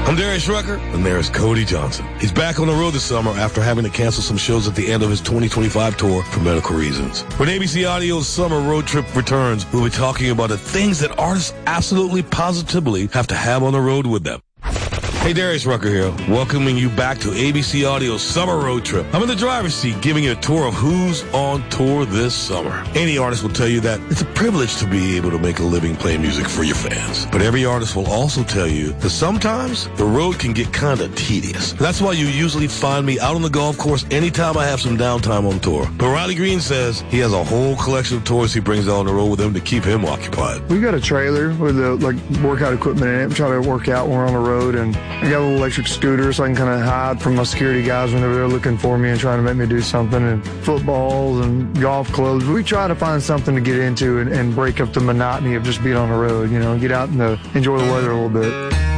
I'm Darius Rucker, and there's Cody Johnson. He's back on the road this summer after having to cancel some shows at the end of his 2025 tour for medical reasons. When ABC Audio's summer road trip returns, we'll be talking about the things that artists absolutely positively have to have on the road with them. Hey, Darius Rucker here, welcoming you back to ABC Audio's summer road trip. I'm in the driver's seat giving you a tour of who's on tour this summer. Any artist will tell you that it's a privilege to be able to make a living playing music for your fans. But every artist will also tell you that sometimes the road can get kind of tedious. That's why you usually find me out on the golf course anytime I have some downtime on tour. But Riley Green says he has a whole collection of toys he brings out on the road with him to keep him occupied. We got a trailer with workout equipment in it. We try to work out when we're on the road, and I got a little electric scooter so I can kind of hide from my security guys whenever they're looking for me and trying to make me do something, and footballs and golf clubs. We try to find something to get into and break up the monotony of just being on the road, you know, get out and enjoy the weather a little bit.